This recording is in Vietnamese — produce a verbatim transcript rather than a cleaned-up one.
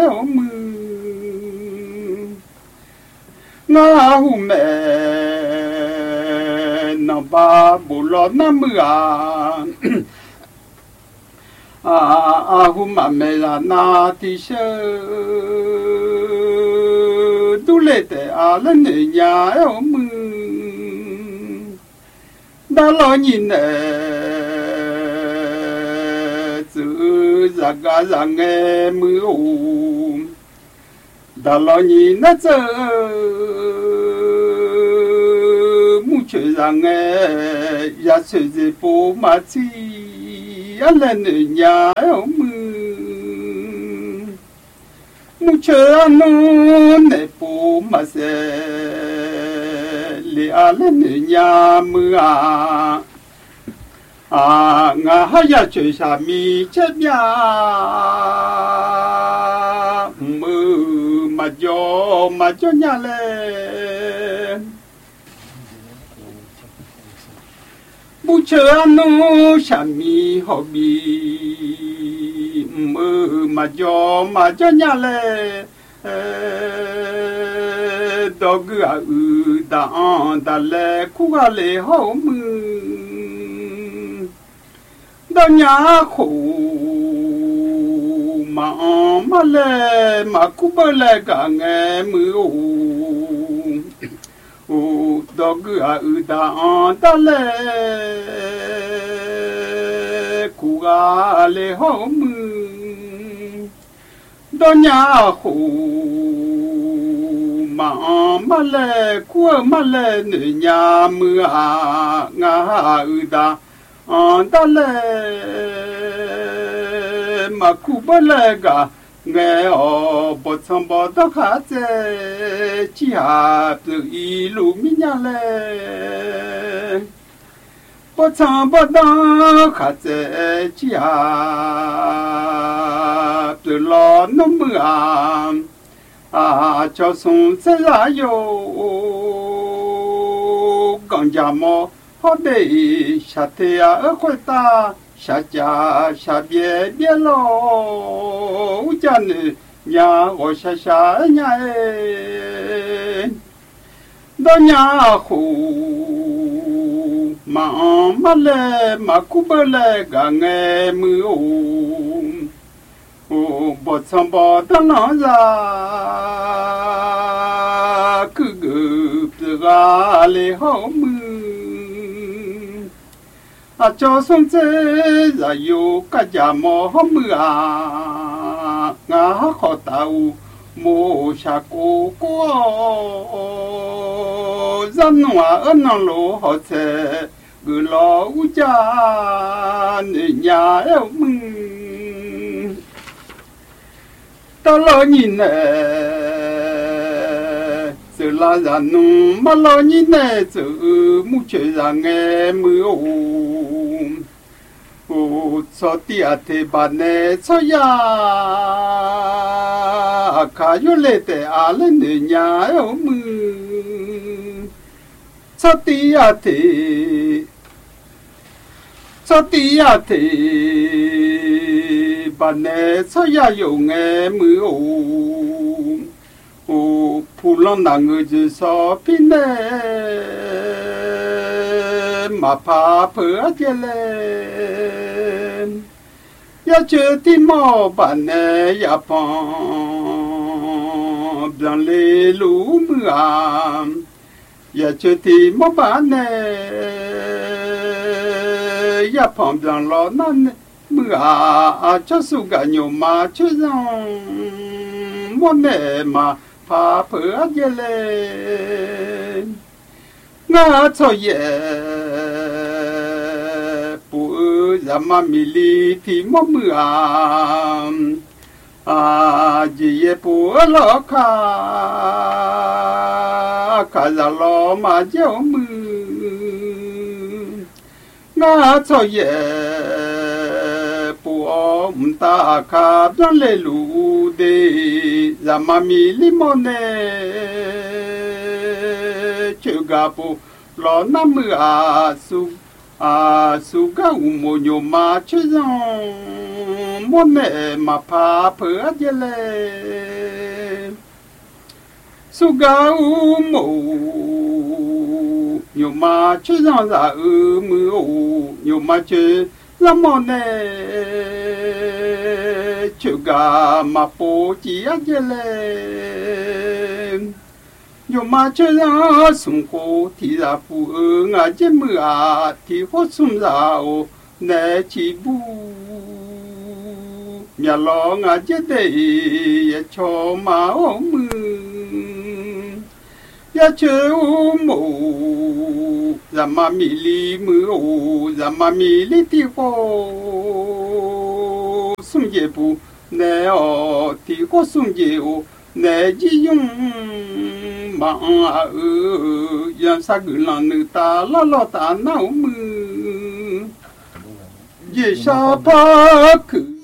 ở mưa ngã hù mẹ nó ba bù lót nó mưa à à hù mà mẹ là na thì sơ tu lệ tệ à lên nhà ở mưa đã lo nhìn nè chữ ra ga ra nghe mưa u đã lo nhìn nó chớ mu chơi ra nghe ya chơi gì phố mà chi anh lên nhà ở mưa mu chơi anh nè phố mà sẽ li lên nhà mưa à ngã ya chơi sa mi chết ya mưa mà cho mà cho nhà lên bu chơi nó sa mi họ bi mưa mà cho mà cho nhà lên đó cứ à ừ đã đã lệ khu à lệ hậu mưa đó nhà khổ mà mà lệ mà cũng bơ lệ cả nghe mưa ô đó cứ à ừ đã đã lệ khu à lệ hậu mưa đó nhà khổ mà mà lệ của mà lệ nơi nhà mưa à ngã ừ đã đã lệ mà cụ bơ lệ cả nghe ở bờ sông bờ đó khá dễ chỉ hạt từ ý lũ mi nhà lệ bờ sông bờ đó khá dễ chỉ hạt từ lo nó mưa à à cho sông sẽ ra yo còn già mò họ để sát thế ở quê ta sát cha sát bia bia lo chân nhà gọi sát sát nhà đó nhà khu mà mà lệ mà cũng bơ lệ cả nghe mưa ô bọt sông bọt đó nó ra cứ gửi từ ga lê hậu mưa à cho sông chế ra yêu cả nhà mò hậu mưa à ngã khó tàu mô sa cô cô dân hòa ơn năng lỗ họ sẽ gửi lo u cha nhà em mưa ta lo nhìn nè sự la ra nụ mà lo nhìn nè sự mu chơi ra nghe mưa ô ô cho tia thế bạn nè cho ya cả yo lệ tệ à lên để nhà ở mưa cho tia thế cho tia thế bạn nè cho ya dùng nghe mưa ô ô phụ lòng nàng người chỉ so pin nè mà phá phở chơi lên ya chưa tin mò bạn nè ya phong bằng lê lũ mưa ya chưa tin mò bạn nè ya phong bằng lo năn mưa à cho su cả nhiều mà chứ rằng muốn nè mà phá phở chơi lên ngã cho ye bù ra mà mi li thì mò mưa à gì ye bù lo kha kha ra lo mà gieo mưa ngã cho ye bù om ta kha đang lê lù de ra mà mi li mò nè chơi gà bù lo năm mưa à su à su gà u mò nhô mà chơi rằng môn nè mà phá phở dễ lệ su gạo mù nhiều mà chơi ra ra ư mưa nhiều mà chơi ra món nè chơi gà mà bố chỉ dễ lệ nhiều mà chơi ra sung cô thì ra phụ ư ngà dễ mưa à thì có sung ra nè chỉ bu nhà lo ngà dễ để cho mà ông ya chơi mù ra mà mi li mưa ra mà mi li thì có sung dễ bu nè ở thì có sung dễ nè chỉ dùng mà ư yang sa gửi lần nữ ta lo lo ta nào mưa ye sa pa cứ